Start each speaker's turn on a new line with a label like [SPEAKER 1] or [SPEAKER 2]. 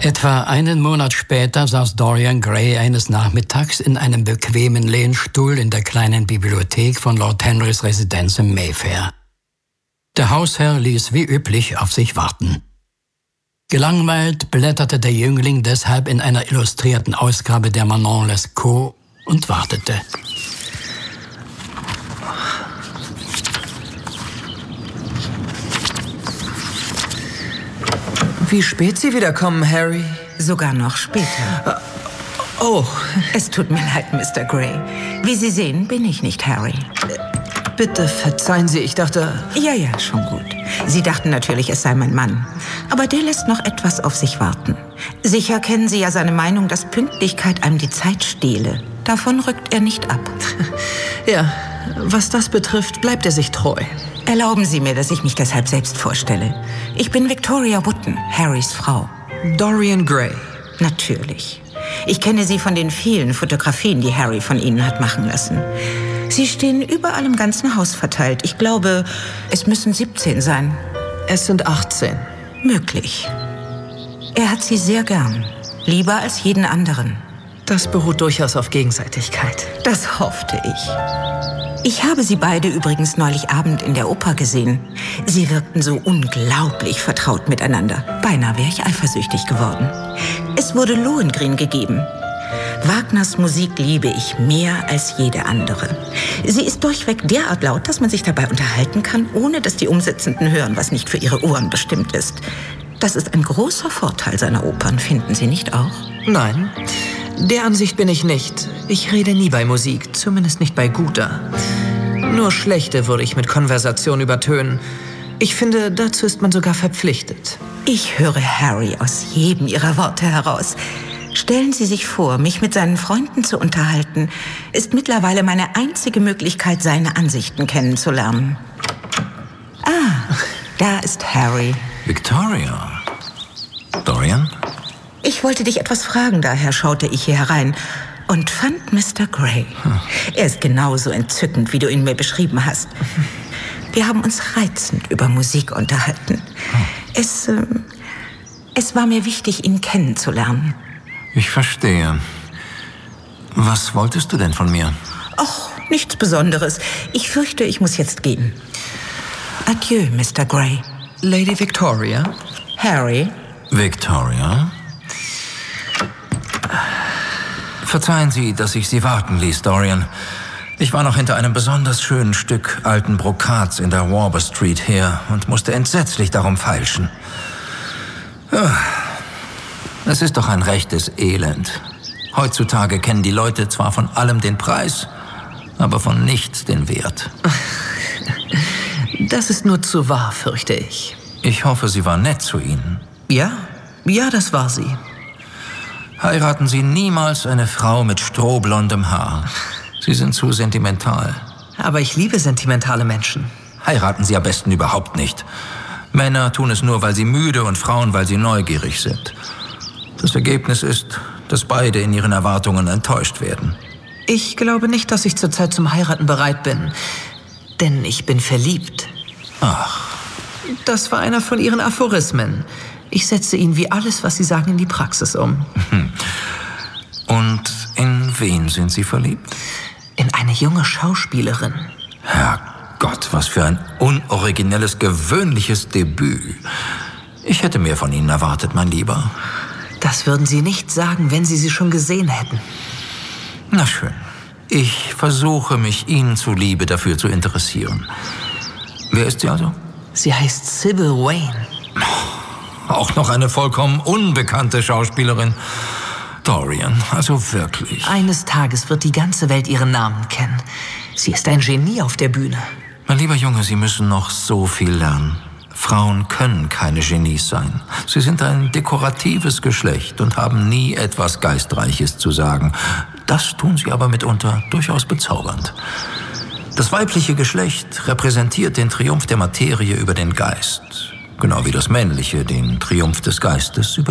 [SPEAKER 1] Etwa einen Monat später saß Dorian Gray eines Nachmittags in einem bequemen Lehnstuhl in der kleinen Bibliothek von Lord Henrys Residenz im Mayfair. Der Hausherr ließ wie üblich auf sich warten. Gelangweilt blätterte der Jüngling deshalb in einer illustrierten Ausgabe der Manon Lescaut und wartete.
[SPEAKER 2] Wie spät Sie wiederkommen, Harry?
[SPEAKER 3] Sogar noch später.
[SPEAKER 2] Oh.
[SPEAKER 3] Es tut mir leid, Mr. Gray. Wie Sie sehen, bin ich nicht Harry.
[SPEAKER 2] Bitte verzeihen Sie, ich dachte...
[SPEAKER 3] Ja, schon gut. Sie dachten natürlich, es sei mein Mann. Aber der lässt noch etwas auf sich warten. Sicher kennen Sie ja seine Meinung, dass Pünktlichkeit einem die Zeit stehle. Davon rückt er nicht ab.
[SPEAKER 2] Ja, was das betrifft, bleibt er sich treu.
[SPEAKER 3] Erlauben Sie mir, dass ich mich deshalb selbst vorstelle. Ich bin Victoria Wootton, Harrys Frau.
[SPEAKER 2] Dorian Gray.
[SPEAKER 3] Natürlich. Ich kenne Sie von den vielen Fotografien, die Harry von Ihnen hat machen lassen. Sie stehen überall im ganzen Haus verteilt. Ich glaube, es müssen 17 sein.
[SPEAKER 2] Es sind 18.
[SPEAKER 3] Möglich. Er hat Sie sehr gern. Lieber als jeden anderen.
[SPEAKER 2] Das beruht durchaus auf Gegenseitigkeit.
[SPEAKER 3] Das hoffte ich. Ich habe Sie beide übrigens neulich Abend in der Oper gesehen. Sie wirkten so unglaublich vertraut miteinander. Beinahe wäre ich eifersüchtig geworden. Es wurde Lohengrin gegeben. Wagners Musik liebe ich mehr als jede andere. Sie ist durchweg derart laut, dass man sich dabei unterhalten kann, ohne dass die Umsitzenden hören, was nicht für ihre Ohren bestimmt ist. Das ist ein großer Vorteil seiner Opern, finden Sie nicht auch?
[SPEAKER 2] Nein, der Ansicht bin ich nicht. Ich rede nie bei Musik, zumindest nicht bei guter. Nur schlechte würde ich mit Konversation übertönen. Ich finde, dazu ist man sogar verpflichtet.
[SPEAKER 3] Ich höre Harry aus jedem Ihrer Worte heraus. Stellen Sie sich vor, mich mit seinen Freunden zu unterhalten, ist mittlerweile meine einzige Möglichkeit, seine Ansichten kennenzulernen. Ah, da ist Harry.
[SPEAKER 4] Victoria. Dorian?
[SPEAKER 3] Ich wollte dich etwas fragen, daher schaute ich hier herein und fand Mr. Gray. Er ist genauso entzückend, wie du ihn mir beschrieben hast. Wir haben uns reizend über Musik unterhalten. Es war mir wichtig, ihn kennenzulernen.
[SPEAKER 4] Ich verstehe. Was wolltest du denn von mir?
[SPEAKER 3] Ach, nichts Besonderes. Ich fürchte, ich muss jetzt gehen. Adieu, Mr. Gray.
[SPEAKER 2] Lady Victoria?
[SPEAKER 3] Harry?
[SPEAKER 4] Victoria? Verzeihen Sie, dass ich Sie warten ließ, Dorian. Ich war noch hinter einem besonders schönen Stück alten Brokats in der Warber Street her und musste entsetzlich darum feilschen. Es ist doch ein rechtes Elend. Heutzutage kennen die Leute zwar von allem den Preis, aber von nichts den Wert.
[SPEAKER 2] Das ist nur zu wahr, fürchte ich.
[SPEAKER 4] Ich hoffe, sie war nett zu Ihnen.
[SPEAKER 2] Ja, das war sie.
[SPEAKER 4] Heiraten Sie niemals eine Frau mit strohblondem Haar. Sie sind zu sentimental.
[SPEAKER 2] Aber ich liebe sentimentale Menschen.
[SPEAKER 4] Heiraten Sie am besten überhaupt nicht. Männer tun es nur, weil sie müde und Frauen, weil sie neugierig sind. Das Ergebnis ist, dass beide in ihren Erwartungen enttäuscht werden.
[SPEAKER 2] Ich glaube nicht, dass ich zurzeit zum Heiraten bereit bin. Denn ich bin verliebt.
[SPEAKER 4] Ach.
[SPEAKER 2] Das war einer von Ihren Aphorismen. Ich setze ihn wie alles, was Sie sagen, in die Praxis um.
[SPEAKER 4] Und in wen sind Sie verliebt?
[SPEAKER 2] In eine junge Schauspielerin.
[SPEAKER 4] Herrgott, was für ein unoriginelles, gewöhnliches Debüt. Ich hätte mehr von Ihnen erwartet, mein Lieber.
[SPEAKER 2] Das würden Sie nicht sagen, wenn Sie sie schon gesehen hätten.
[SPEAKER 4] Na schön. Ich versuche mich Ihnen zuliebe dafür zu interessieren. Wer ist sie also?
[SPEAKER 2] Sie heißt Sybil Wayne.
[SPEAKER 4] Auch noch eine vollkommen unbekannte Schauspielerin. Dorian, also wirklich.
[SPEAKER 2] Eines Tages wird die ganze Welt ihren Namen kennen. Sie ist ein Genie auf der Bühne.
[SPEAKER 4] Mein lieber Junge, Sie müssen noch so viel lernen. Frauen können keine Genies sein. Sie sind ein dekoratives Geschlecht und haben nie etwas Geistreiches zu sagen. Das tun sie aber mitunter durchaus bezaubernd. Das weibliche Geschlecht repräsentiert den Triumph der Materie über den Geist. Genau wie das männliche den Triumph des Geistes über